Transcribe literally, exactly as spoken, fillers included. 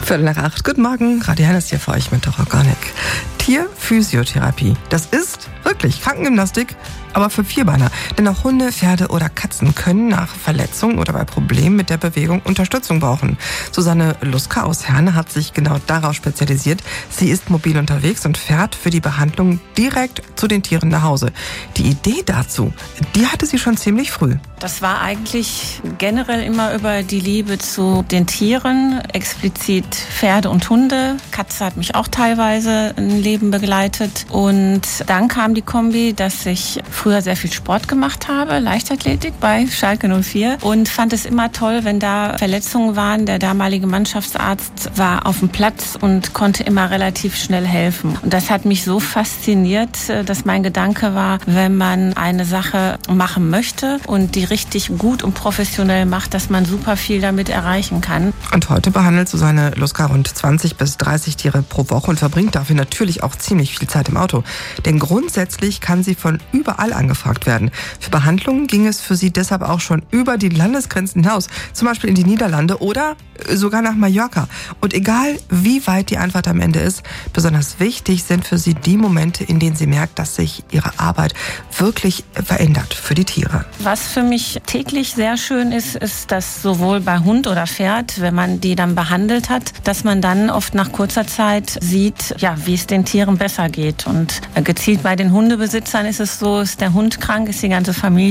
Viertel nach acht. Guten Morgen. Radio Hennes hier für euch mit der Organic. Tierphysiotherapie. Das ist wirklich Krankengymnastik, aber für Vierbeiner. Denn auch Hunde, Pferde oder Katzen können nach Verletzungen oder bei Problemen mit der Bewegung Unterstützung brauchen. Susanne Luska aus Herne hat sich genau darauf spezialisiert. Sie ist mobil unterwegs und fährt für die Behandlung direkt zu den Tieren nach Hause. Die Idee dazu, die hatte sie schon ziemlich früh. Das war eigentlich generell immer über die Liebe zu den Tieren, explizit Pferde und Hunde. Katze hat mich auch teilweise ein Leben begleitet. Und dann kam die Kombi, dass ich früher sehr viel Sport gemacht habe, Leichtathletik bei Schalke null vier, und fand es immer toll, wenn da Verletzungen waren. Der damalige Mannschaftsarzt war auf dem Platz und konnte immer relativ schnell helfen. Und das hat mich so fasziniert, dass mein Gedanke war, wenn man eine Sache machen möchte und die richtig gut und professionell macht, dass man super viel damit erreichen kann. Und heute behandelt Susanne Luska rund zwanzig bis dreißig Tiere pro Woche und verbringt dafür natürlich auch ziemlich viel Zeit im Auto. Denn grundsätzlich kann sie von überall angefragt werden. Für Behandlungen ging es für sie deshalb auch schon über die Landesgrenzen hinaus, zum Beispiel in die Niederlande oder sogar nach Mallorca. Und egal, wie weit die Antwort am Ende ist, besonders wichtig sind für sie die Momente, in denen sie merkt, dass sich ihre Arbeit wirklich verändert für die Tiere. Was für mich täglich sehr schön ist, ist, dass sowohl bei Hund oder Pferd, wenn man die dann behandelt hat, dass man dann oft nach kurzer Zeit sieht, ja, wie es den Tieren besser geht. Und gezielt bei den Hundebesitzern ist es so, ist der Hund krank, ist die ganze Familie